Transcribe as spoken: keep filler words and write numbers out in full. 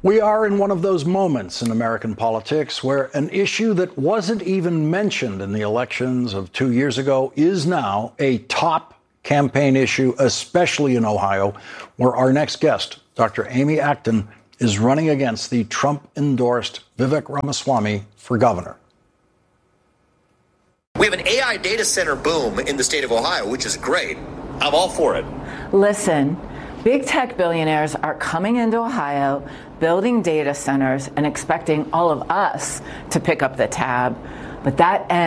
We are in one of those moments in American politics where an issue that wasn't even mentioned in the elections of two years ago is now a top campaign issue, especially in Ohio, where our next guest, Doctor Amy Acton, is running against the Trump-endorsed Vivek Ramaswamy for governor. We have an A I data center boom in the state of Ohio, which is great. I'm all for it. Listen, big tech billionaires are coming into Ohio, building data centers, and expecting all of us to pick up the tab. But that ends